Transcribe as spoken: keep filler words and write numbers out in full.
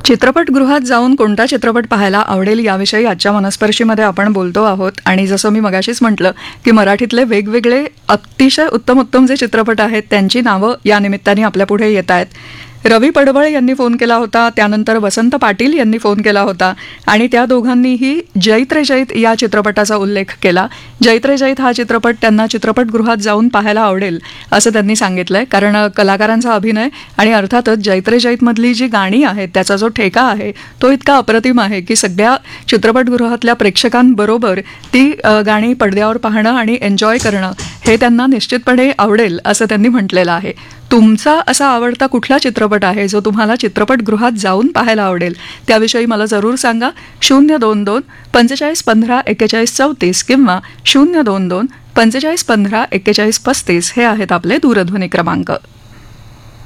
चित्रपटगृहात जाऊन कोणता चित्रपट पाहायला आवडेल याविषयी आजच्या मनस्पर्शीमध्ये आपण बोलतो आहोत. आणि जसं मी मगाशीच म्हटलं की मराठीतले वेगवेगळे अतिशय उत्तम उत्तम जे चित्रपट आहेत त्यांची नावं या निमित्ताने आपल्यापुढे येत आहेत. रवी पडवळ यांनी फोन केला होता, त्यानंतर वसंत पाटील यांनी फोन केला होता आणि त्या दोघांनीही जैत रे जैत या चित्रपटाचा उल्लेख केला. जैत रे जैत हा चित्रपट त्यांना चित्रपटगृहात जाऊन पाहायला आवडेल असं त्यांनी सांगितलंय, कारण कलाकारांचा अभिनय आणि अर्थातच जैत रे जैतमधली जी गाणी आहेत त्याचा जो ठेका आहे तो इतका अप्रतिम आहे की सगळ्या चित्रपटगृहातल्या प्रेक्षकांबरोबर ती गाणी पडद्यावर पाहणं आणि एन्जॉय करणं हे त्यांना निश्चितपणे आवडेल असं त्यांनी म्हटलेलं आहे. तुमचा असा आवडता कुठला चित्रपट आहे जो तुम्हाला चित्रपटगृहात जाऊन पाहायला आवडेल त्याविषयी मला जरूर सांगा. शून्य दोन दोन पंचेचाळीस पंधरा एक्केचाळीस चौतीस किंवा शून्य दोन दोन पंचेचाळीस पंधरा एक्केचाळीस पस्तीस हे आहेत आपले दूरध्वनी क्रमांक.